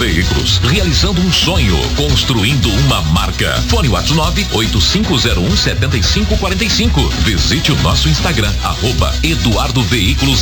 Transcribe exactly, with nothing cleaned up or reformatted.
Veículos, realizando um sonho, construindo uma marca. Fone WhatsApp nove oito cinco zero um sete cinco quatro cinco. Visite o nosso Instagram, arroba Eduardo Veículos